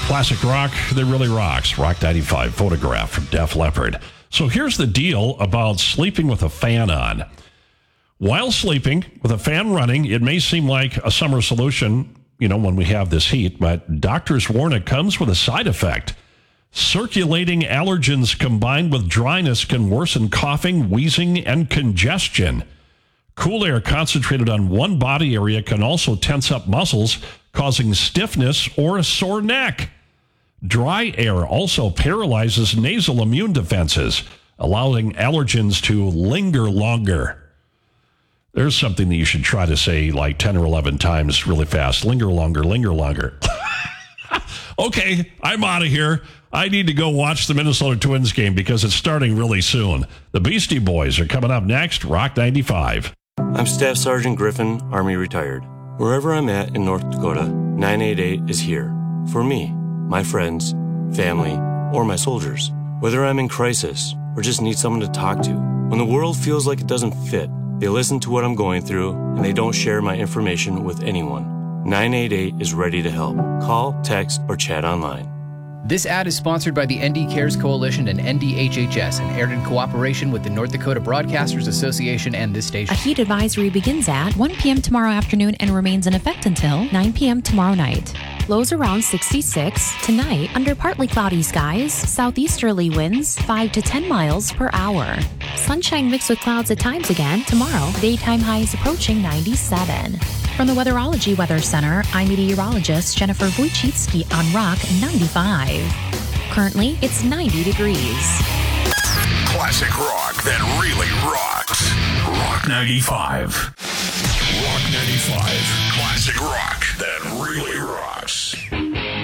Classic rock that really rocks. Rock 95 photograph from Def Leppard. So here's the deal about sleeping with a fan on. While sleeping with a fan running, it may seem like a summer solution, when we have this heat, but doctors warn it comes with a side effect. Circulating allergens combined with dryness can worsen coughing, wheezing, and congestion. Cool air concentrated on one body area can also tense up muscles, causing stiffness or a sore neck. Dry air also paralyzes nasal immune defenses, allowing allergens to linger longer. There's something that you should try to say like 10 or 11 times really fast. Linger longer, linger longer. Okay, I'm out of here. I need to go watch the Minnesota Twins game because it's starting really soon. The Beastie Boys are coming up next, Rock 95. I'm Staff Sergeant Griffin, Army retired. Wherever I'm at in North Dakota, 988 is here. For me, my friends, family, or my soldiers. Whether I'm in crisis or just need someone to talk to. When the world feels like it doesn't fit, they listen to what I'm going through and they don't share my information with anyone. 988 is ready to help. Call, text, or chat online. This ad is sponsored by the ND Cares Coalition and NDHHS and aired in cooperation with the North Dakota Broadcasters Association and this station. A heat advisory begins at 1 p.m. tomorrow afternoon and remains in effect until 9 p.m. tomorrow night. Lows around 66. Tonight, under partly cloudy skies, southeasterly winds 5 to 10 miles per hour. Sunshine mixed with clouds at times again. Tomorrow, daytime highs approaching 97. From the Weatherology Weather Center, I'm meteorologist Jennifer Wojcicki on Rock 95. Currently, it's 90 degrees. Classic rock that really rocks. Rock 95. Rock 95. Classic rock that really rocks.